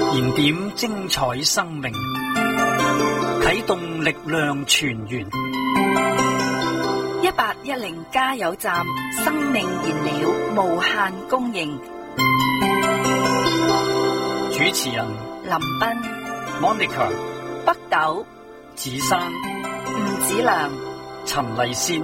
燃點精彩生命，啟動力量泉源。 1810加油站，生命燃料無限供應。 主持人林彬、 Monica、 北斗、 子珊、 吳子良、 陳麗仙。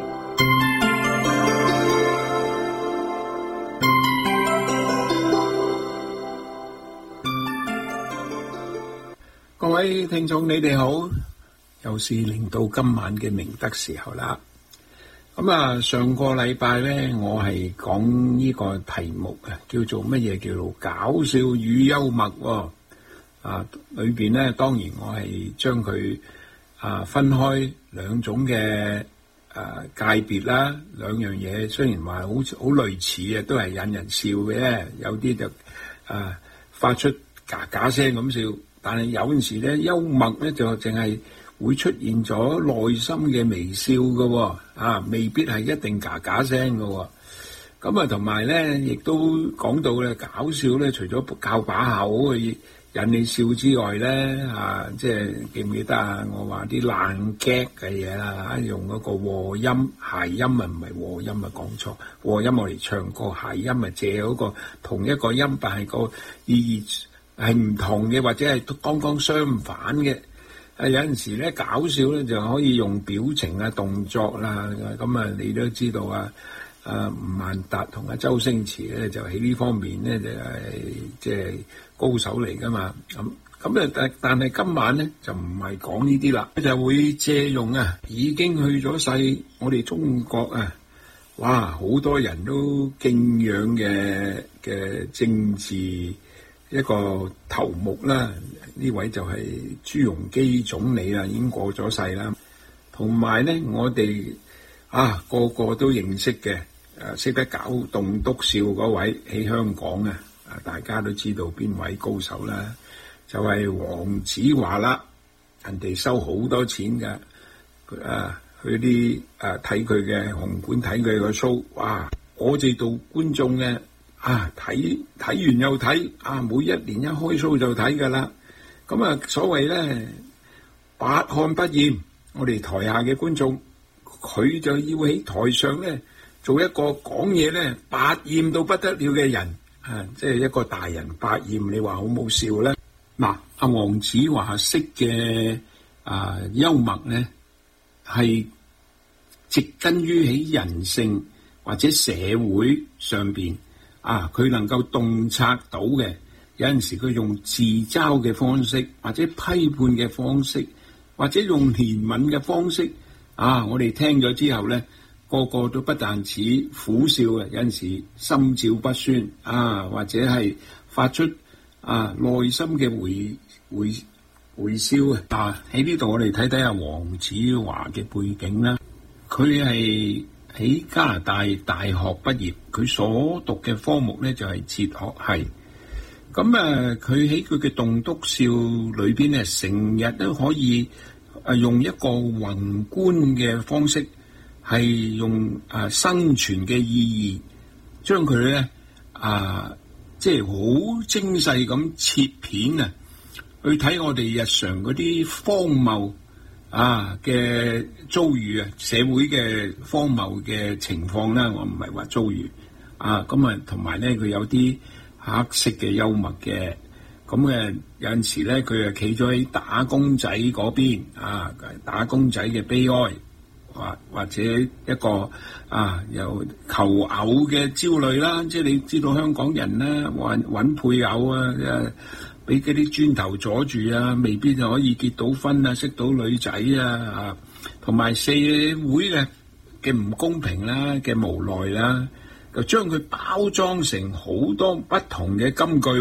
各位聽眾，你哋好，又是令到今晚嘅明德時候啦。咁啊，上個禮拜咧，我係講呢個題目啊，叫做乜嘢？叫做搞笑與幽默。裏邊咧，當然我係將佢分開兩種嘅界別啦。兩樣嘢雖然話好類似啊，都係引人笑嘅，有啲就發出嘎嘎聲咁笑。但係有陣時咧，幽默咧就淨係會出現咗內心嘅微笑嘅，未必係一定嘎嘎聲嘅。咁啊，同埋咧，亦都講到咧，搞笑咧，除咗靠把口去引你笑之外咧，即係記唔記得啊？我話啲爛 gag 嘅嘢啦，用嗰個和音諧音啊，唔係和音啊，講錯，和音我嚟唱歌，諧音啊借嗰個同一個音，但係個意義係唔同嘅，或者係剛剛相反嘅。有陣時咧，搞笑咧就可以用表情啊、動作啦。咁啊，你都知道啊，吳萬達同阿周星馳咧就喺呢方面咧就係即係高手嚟噶嘛。咁啊，但係今晚咧就唔係講呢啲啦，就會借用啊已經去咗世我哋中國啊，哇好多人都敬仰嘅政治一個頭目啦，呢位就係朱鎔基總理啦，已經過咗世啦。同埋咧，我哋個個都認識嘅，識得搞棟篤笑嗰位喺香港啊，大家都知道邊位高手啦，就係黃子華啦。人哋收好多錢噶，去啲睇佢嘅紅館睇佢個 show， 哇！我哋做觀眾嘅。睇完又睇，每一年一開 show 就睇噶啦。咁啊，所謂咧百看不厭，我哋台下嘅觀眾，佢就要喺台上咧做一個講嘢咧百厭到不得了嘅人，即係一個大人百厭，你話好冇笑咧？嗱，阿黃子華式嘅幽默咧，係植根於喺人性或者社會上邊。佢能夠洞察到嘅，有陣時佢用自嘲嘅方式，或者批判嘅方式，或者用憐憫嘅方式，我哋聽咗之後咧，個個都不但止苦笑嘅，有陣時心照不宣，或者係發出內心嘅回笑啊！喺呢度我哋睇睇下黃子華嘅背景啦，佢係喺加拿大大學畢業，佢所讀嘅科目咧就係哲學系。咁佢喺佢嘅棟篤笑裏邊咧，成日都可以用一個宏觀嘅方式，係用生存嘅意義，將佢咧即係好精細咁切片去睇我哋日常嗰啲荒謬嘅遭遇社會嘅荒謬嘅情況啦，我唔係話遭遇同埋咧佢有啲黑色嘅幽默嘅，有陣時咧佢企咗喺打工仔嗰邊打工仔嘅悲哀，或者一個由求偶嘅焦慮啦，即係你知道香港人咧揾配偶俾嗰啲磚頭阻住未必就可以結到婚識到女仔同埋社會嘅唔公平啦嘅無奈啦，就將佢包裝成好多不同嘅金句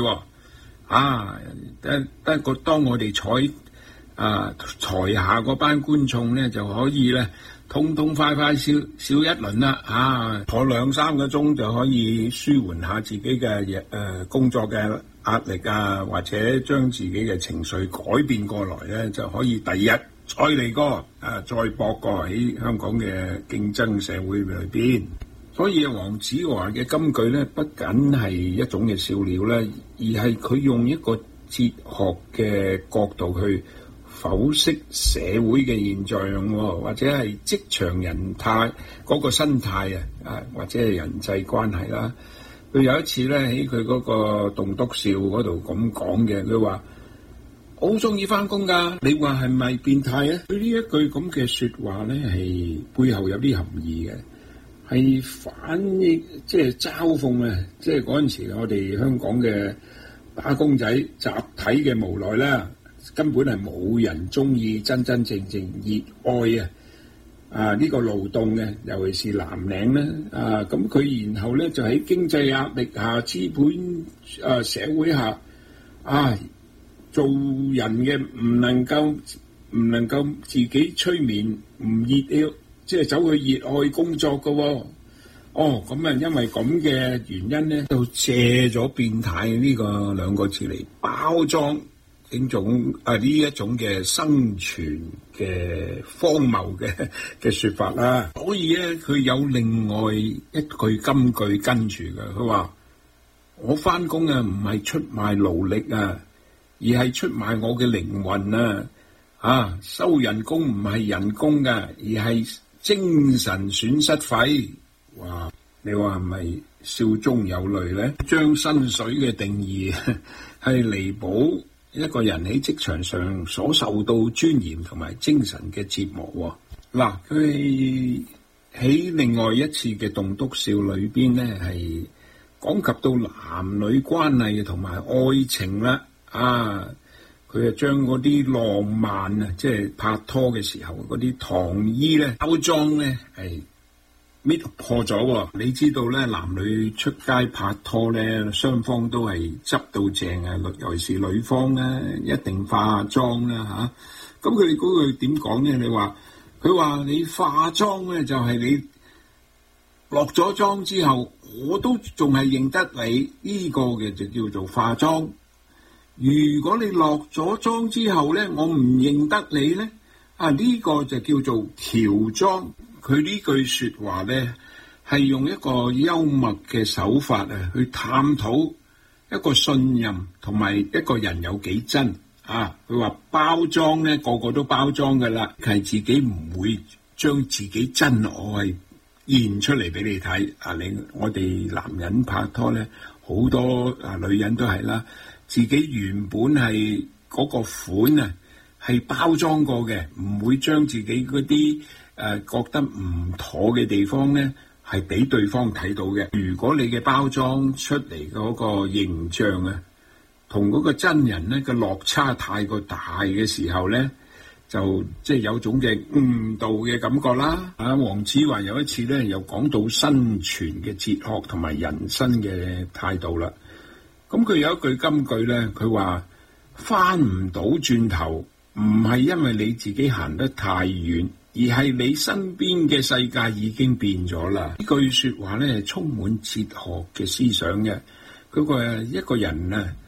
當我哋台下嗰班觀眾咧就可以咧痛痛快快笑一輪啦坐2-3個鐘就可以舒緩下自己嘅工作嘅壓力或者將自己嘅情緒改變過來咧，就可以第二日再嚟過再搏過喺香港嘅競爭社會裏邊。所以黃子華嘅金句咧，不僅係一種嘅笑料咧，而係佢用一個哲學嘅角度去剖析社會嘅現象，或者係職場人態嗰個生態或者係人際關係啦。佢有一次咧喺佢嗰個棟篤笑嗰度咁講嘅，佢話我好中意翻工噶，你話係咪變態啊？佢呢一句咁嘅說話咧，係背後有啲含義嘅，係反即係嘲諷啊！即係嗰陣時我哋香港嘅打工仔集體嘅無奈啦。根本係冇人中意真真正正熱愛呢個勞動嘅，尤其是藍領咧咁佢然後咧就喺經濟壓力下、資本社會下做人嘅唔能夠自己催眠，唔熱即係走去熱愛工作㗎喎。咁因為咁嘅原因咧，就借咗變態呢個兩個字嚟包裝呢一種嘅生存嘅荒謬嘅說法啦。所以咧，佢有另外一句金句跟住嘅，佢話我翻工唔係出賣勞力而係出賣我嘅靈魂收人工唔係人工噶，而係精神損失費。哇！你話係咪笑中有淚咧？將薪水嘅定義係彌補一個人喺職場上所受到尊嚴同埋精神嘅折磨。嗱，佢喺另外一次嘅棟篤笑裏邊咧，係講及到男女關係同埋愛情啦。佢就將嗰啲浪漫即係拍拖嘅時候嗰啲糖衣咧包裝咧係搣破咗。你知道咧，男女出街拍拖咧，雙方都係執到正尤其是女方咧，一定化妝啦咁佢哋嗰句點講咧？佢話你化妝咧就係你落咗妝之後，我都仲係認得你，呢個嘅就叫做化妝。如果你落咗妝之後咧，我唔認得你咧，呢個就叫做喬裝。佢呢句說話咧，係用一個幽默嘅手法去探討一個信任同埋一個人有幾真。佢話包裝咧，個個都包裝噶啦，係自己唔會將自己真我係現出嚟俾你睇。我哋男人拍拖咧，好多女人都係啦，自己原本係嗰個款係包裝過嘅，唔會將自己嗰啲覺得唔妥嘅地方咧，係俾對方睇到嘅。如果你嘅包裝出嚟嗰個形象同嗰個真人咧嘅落差太過大嘅時候咧，就即係有種嘅誤導嘅感覺啦。黃子華有一次咧，又講到生存嘅哲學同埋人生嘅態度啦。咁佢有一句金句咧，佢話翻唔到轉頭，唔係因為你自己行得太遠，而係你身邊嘅世界已經變咗啦。呢句說話咧係充滿哲學嘅思想嘅。嗰個一個人